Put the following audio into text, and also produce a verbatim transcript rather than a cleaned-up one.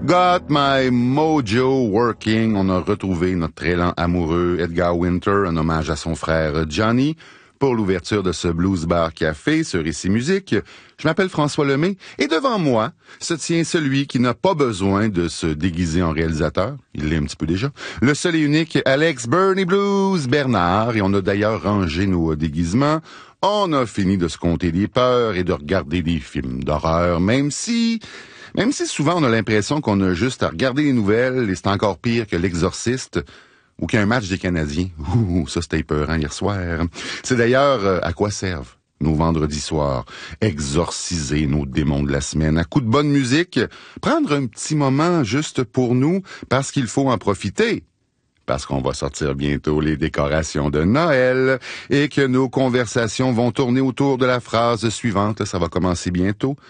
Got My Mojo Working. On a retrouvé notre très lent amoureux Edgar Winter, un hommage à son frère Johnny, pour l'ouverture de ce Blues Bar Café sur Ici Musique. Je m'appelle François Lemay et devant moi se tient celui qui n'a pas besoin de se déguiser en réalisateur. Il l'est un petit peu déjà. Le seul et unique Alex Bernie Blues Bernard. Et on a d'ailleurs rangé nos déguisements. On a fini de se compter des peurs et de regarder des films d'horreur, même si... Même si souvent on a l'impression qu'on a juste à regarder les nouvelles et c'est encore pire que l'Exorciste ou qu'un match des Canadiens. Ouh, ça c'était épeurant hier soir. C'est d'ailleurs euh, à quoi servent nos vendredis soirs. Exorciser nos démons de la semaine à coup de bonne musique. Prendre un petit moment juste pour nous parce qu'il faut en profiter. Parce qu'on va sortir bientôt les décorations de Noël et que nos conversations vont tourner autour de la phrase suivante. Ça va commencer bientôt.